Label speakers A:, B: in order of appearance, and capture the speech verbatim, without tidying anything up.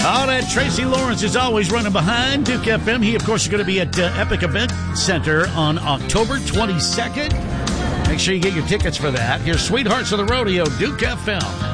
A: Oh, that Tracy Lawrence is always running behind Duke F M. He, of course, is going to be at uh, Epic Event Center on October twenty-second. Make sure you get your tickets for that. Here's Sweethearts of the Rodeo, Duke F M.